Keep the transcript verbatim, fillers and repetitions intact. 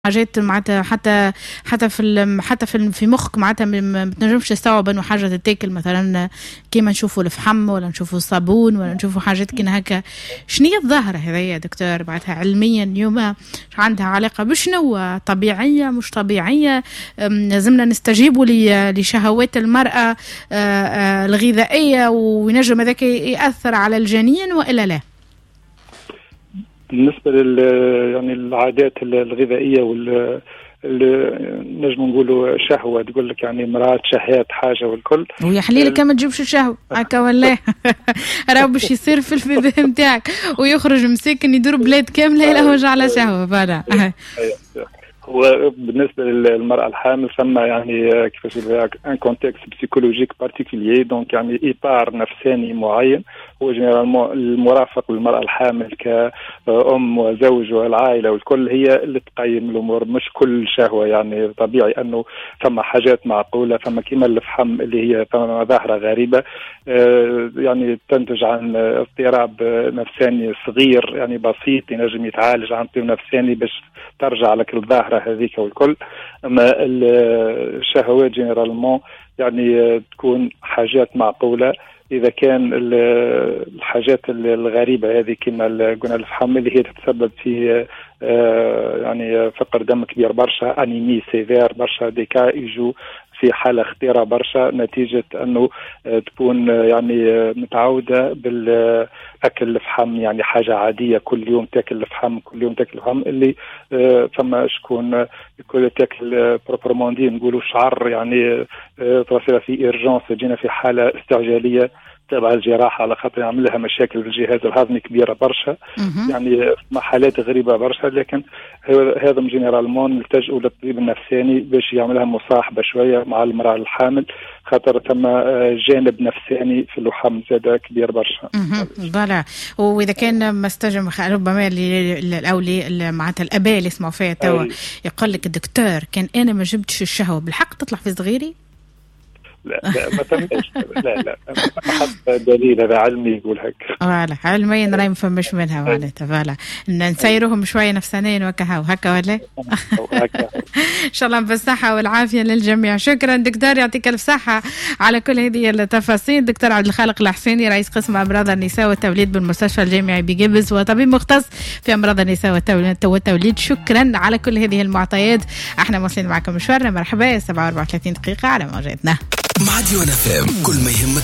حاجات معناتها حتى حتى في حتى في في مخك معناتها ما بتنجمش تستوعب انه حاجه تتاكل مثلا كيما نشوفوا الفحم ولا نشوفوا الصابون ولا نشوفوا حاجات كنا هكا. شنو هي الظاهره هذيا دكتور معناتها علميا اليوم عندها علاقه بشنو؟ طبيعيه مش طبيعيه؟ لازمنا نستجيبوا لشهوات المراه الغذائيه وينجم هذاك ياثر على الجنين والا لا؟ بالنسبة لل يعني العادات الغذائية وال نجم نقولوا شهوة، تقول لك يعني مرأة شهيات حاجة والكل ويا حليلة كان ما تجيبش الشهوة هكا ولا راه باش يصير في الفيديو نتاعك ويخرج مساكن يدور بلاد كاملة يلهوج على شهوة. فانا هو بالنسبة للمرأة الحامل ثم يعني كيفاش نقولها ان كونتكست بسيكولوجيك بارتيكولير، دونك يعني اطار نفساني معين هو جينيرالمون المرافق للمرأة الحامل كأم وزوج والعائلة والكل هي اللي تقيم الأمور، مش كل شهوة. يعني طبيعي أنه ثم حاجات معقولة، ثم كيما الفحم اللي هي ثم ظاهرة غريبة يعني تنتج عن اضطراب نفساني صغير يعني بسيط ينجم يتعالج عن طب نفساني باش ترجع لك الظاهرة هذيك والكل. أما الشهوات جينيرالمون يعني تكون حاجات معقولة إذا كان الحاجات الغريبة هذه كما قلنا الفحم اللي هي تتسبب في يعني فقر دم كبير برشا، أنيمي سيفير برشا، ديكا يجوا في حالة خطيرة برشا نتيجة أنه تكون يعني متعودة بالأكل الفحم، يعني حاجة عادية كل يوم تأكل الفحم كل يوم تأكل الفحم اللي ثم شكون كل تأكل بروبرموندي نقولوا شعر يعني تصير في إيرجانس، جينا في حالة استعجالية تبع الجراحة على خاطر يعمل لها مشاكل في الجهاز الهضمي كبيرة برشا، يعني حالات غريبة برشا. لكن هذا جينيرالمون نلتجئوا للطبيب النفساني باش يعملها مصاحبة شوية مع المرأة الحامل، خاطر ثم جانب نفساني في اللحم زاد كبير برشا. فوالا. وإذا كان ما استجم ربما الأولي معناتها الآباء اللي يسمعوا فيها توا يقول لك الدكتور كان أنا ما جبتش الشهوة بالحق تطلع في صغيري؟ لا لا ما تمش لا لا حتى دليل هذا علمي يقول هيك. فوالا علميا راهي ما فماش منها معناتها. فوالا نسيروهم شويه نفسانيا وكهو هكا ولا ان شاء الله بالصحه والعافيه للجميع. شكرا دكتور، يعطيك الف صحه على كل هذه التفاصيل. دكتور عبد الخالق الحسيني رئيس قسم امراض النساء والتوليد بالمستشفى الجامعي بجبز وطبيب مختص في امراض النساء والتوليد. شكرا على كل هذه المعطيات. احنا واصلين معكم مشوارنا. مرحبا. سبعة وأربعين دقيقه على موجاتنا مع ديوان اف ام، كل ما يهمك